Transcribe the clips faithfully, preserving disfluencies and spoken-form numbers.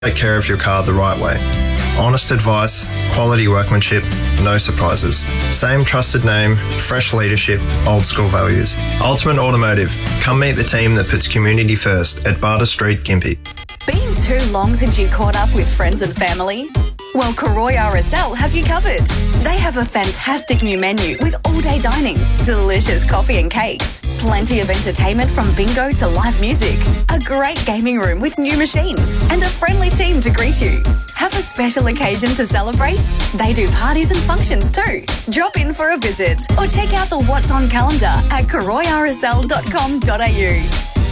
Take care of your car the right way. Honest advice, quality workmanship, no surprises. Same trusted name, fresh leadership, old school values. Ultimate Automotive. Come meet the team that puts community first at Barter Street, Gympie. Been too long since you caught up with friends and family? Well, Karoy R S L have you covered. They have a fantastic new menu with all-day dining, delicious coffee and cakes, plenty of entertainment from bingo to live music, a great gaming room with new machines, and a friendly team to greet you. Have a special occasion to celebrate? They do parties and functions too. Drop in for a visit or check out the What's On calendar at karoy r s l dot com dot a u.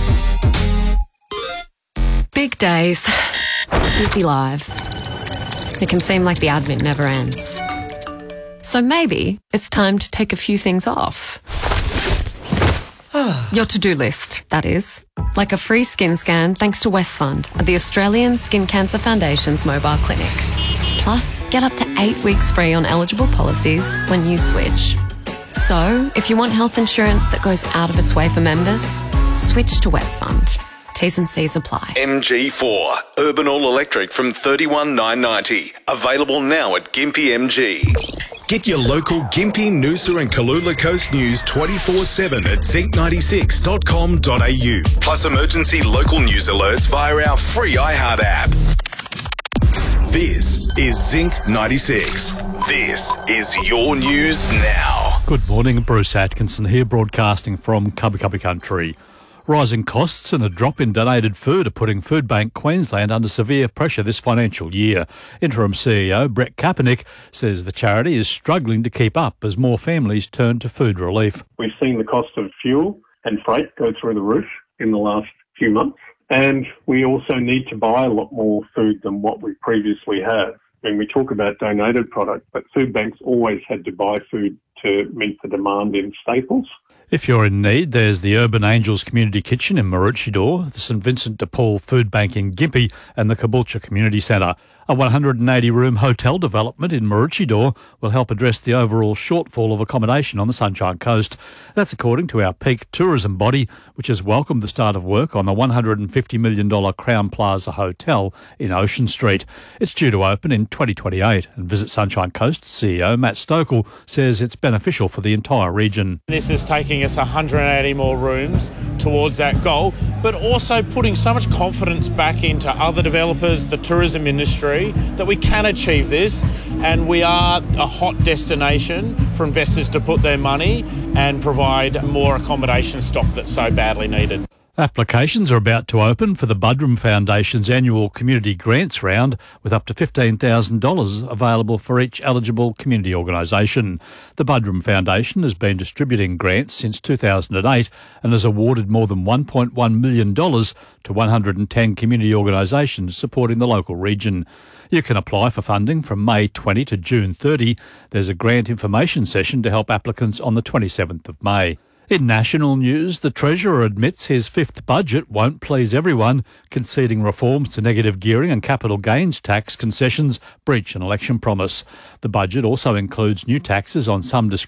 Big days, busy lives. It can seem like the admin never ends. So maybe it's time to take a few things off. Your to-do list, that is. Like a free skin scan thanks to Westfund at the Australian Skin Cancer Foundation's mobile clinic. Plus, get up to eight weeks free on eligible policies when you switch. So, if you want health insurance that goes out of its way for members, switch to Westfund. T's and C's apply. M G four, Urban All Electric from thirty-one nine ninety. Available now at Gympie M G. Get your local Gympie, Noosa and Kalula Coast news twenty-four seven at zinc ninety-six dot com dot a u. Plus emergency local news alerts via our free iHeart app. This is Zinc ninety-six. This is your news now. Good morning, Bruce Atkinson here, broadcasting from Cubby Cubby Country. Rising costs and a drop in donated food are putting Foodbank Queensland under severe pressure this financial year. Interim C E O Brett Kaepernick says the charity is struggling to keep up as more families turn to food relief. We've seen the cost of fuel and freight go through the roof in the last few months, and we also need to buy a lot more food than what we previously have. When we talk about donated product, but food banks always had to buy food to meet the demand in staples. If you're in need, there's the Urban Angels Community Kitchen in Maroochydore, the St Vincent de Paul Food Bank in Gympie and the Caboolture Community Centre. A one hundred eighty room hotel development in Maroochydore will help address the overall shortfall of accommodation on the Sunshine Coast. That's according to our peak tourism body, which has welcomed the start of work on the one hundred fifty million dollars Crown Plaza Hotel in Ocean Street. It's due to open in twenty twenty-eight, and Visit Sunshine Coast C E O Matt Stokel says it's beneficial for the entire region. This is taking us one hundred eighty more rooms towards that goal, but also putting so much confidence back into other developers, the tourism industry, that we can achieve this, and we are a hot destination for investors to put their money and provide more accommodation stock that's so badly needed. Applications are about to open for the Budrum Foundation's annual Community Grants Round, with up to fifteen thousand dollars available for each eligible community organisation. The Budrum Foundation has been distributing grants since two thousand eight and has awarded more than one point one million dollars to one hundred ten community organisations supporting the local region. You can apply for funding from May twentieth to June thirtieth. There's a grant information session to help applicants on the twenty-seventh of May. In national news, the Treasurer admits his fifth budget won't please everyone, conceding reforms to negative gearing and capital gains tax concessions breach an election promise. The budget also includes new taxes on some discretionary